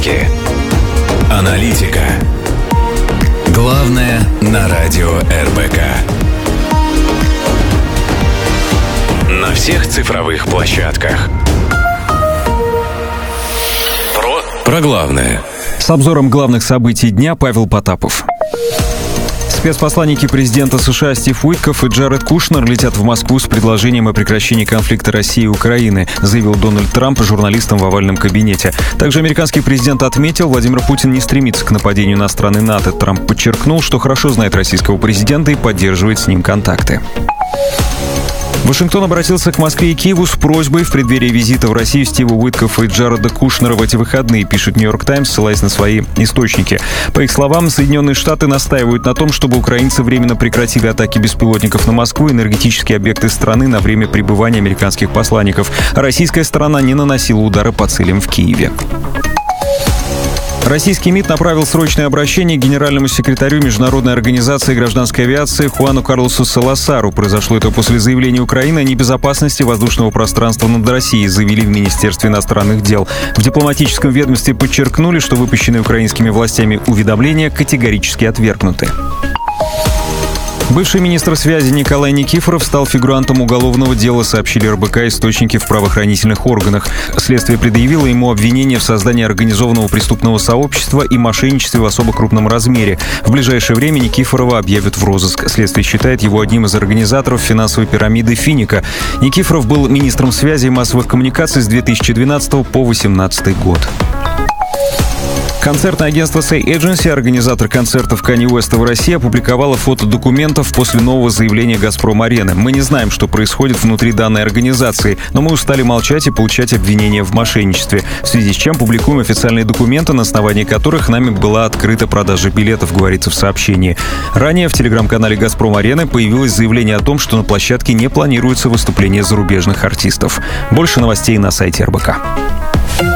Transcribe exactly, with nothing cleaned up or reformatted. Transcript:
площадки. Аналитика. Главное на радио эр бэ ка. На всех цифровых площадках. Про, про главное. С обзором главных событий дня Павел Потапов. Спецпосланники президента США Стив Уиткоф и Джаред Кушнер летят в Москву с предложением о прекращении конфликта России и Украины, заявил Дональд Трамп журналистам в овальном кабинете. Также американский президент отметил, Владимир Путин не стремится к нападению на страны НАТО. Трамп подчеркнул, что хорошо знает российского президента и поддерживает с ним контакты. Вашингтон обратился к Москве и Киеву с просьбой в преддверии визита в Россию Стива Уиткофа и Джареда Кушнера в эти выходные, пишет «Нью-Йорк Таймс», ссылаясь на свои источники. По их словам, Соединенные Штаты настаивают на том, чтобы украинцы временно прекратили атаки беспилотников на Москву и энергетические объекты страны на время пребывания американских посланников. А российская сторона не наносила удары по целям в Киеве. Российский МИД направил срочное обращение к генеральному секретарю Международной организации гражданской авиации Хуану Карлосу Саласару. Произошло это после заявления Украины о небезопасности воздушного пространства над Россией, заявили в Министерстве иностранных дел. В дипломатическом ведомстве подчеркнули, что выпущенные украинскими властями уведомления категорически отвергнуты. Бывший министр связи Николай Никифоров стал фигурантом уголовного дела, сообщили эр бэ ка источники в правоохранительных органах. Следствие предъявило ему обвинение в создании организованного преступного сообщества и мошенничестве в особо крупном размере. В ближайшее время Никифорова объявят в розыск. Следствие считает его одним из организаторов финансовой пирамиды «Финика». Никифоров был министром связи и массовых коммуникаций с две тысячи двенадцатого по две тысячи восемнадцатый год. Концертное агентство Say Agency, организатор концертов Канье Уэста в России, опубликовало фото документов после нового заявления «Газпром-арены». Мы не знаем, что происходит внутри данной организации, но мы устали молчать и получать обвинения в мошенничестве, в связи с чем публикуем официальные документы, на основании которых нами была открыта продажа билетов, говорится в сообщении. Ранее в телеграм-канале «Газпром-арены» появилось заявление о том, что на площадке не планируется выступление зарубежных артистов. Больше новостей на сайте эр бэ ка.